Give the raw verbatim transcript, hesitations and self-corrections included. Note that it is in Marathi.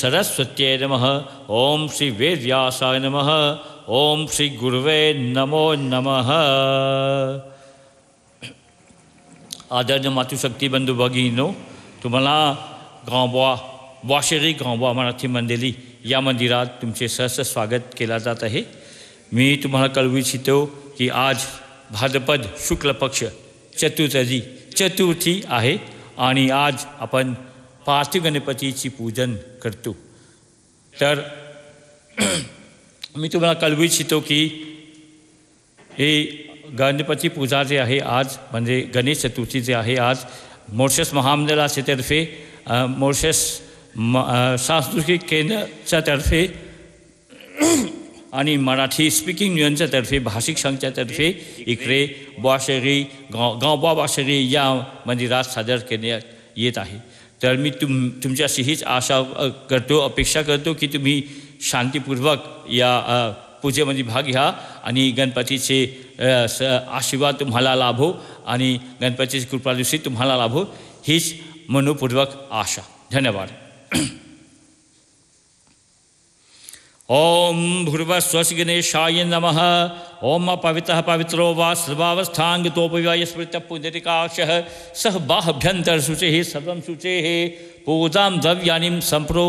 सरस्वत्यै नमः। ओम श्री वेदव्यासाय नमः। ओम श्री गुरुवे नमो नमः। आदरणीय मातृशक्ती बंधू भगिनींनो, तुम्हाला गांबवा वाशेरी गांबवा मराठी मंडळी या मंदिरात तुमचे सहर्ष स्वागत केला जात आहे। मी तुम्हाला कळवू इच्छितो की आज भाद्रपद शुक्ल पक्ष चतुर्थी चतुर्थी आहे आणि आज आपण पार्थिव गणपतीची पूजन करतो। तर मी तुम्हाला कळवू इच्छितो की हे गणपती पूजा जे आहे आज म्हणजे गणेश चतुर्थी जे आहे आज मॉरिशस महामंडळाच्या तर्फे मॉरिशस सांस्कृतिक केंद्राच्या तर्फे आणि मराठी स्पीकिंग युनियनच्या तर्फे भाषिक संघच्या तर्फे इकडे वाशेरी गाव गांबवा वाशेरी या मंदिरात सादर करण्यात येत आहे। तर मी तुम तुमच्याशी हीच आशा करतो अपेक्षा करतो की तुम्ही शांतीपूर्वक या पूजेमध्ये भाग घ्या आणि गणपतीचे आशीर्वाद तुम्हाला लाभो आणि गणपतीची कृपादृष्टी तुम्हाला लाभो हीच मनोपूर्वक आशा। धन्यवाद। ओम भूर्भुवस्सु गणेशाय नमः। ओम पवित्रः पवित्रो वा सर्वावस्थांगतोपव्यय स्मृत पुण्डरीकाक्षः सह बाह्यभ्यंतर शुचेः सर्वं शुचेः पूजां द्रव्याणि संप्रो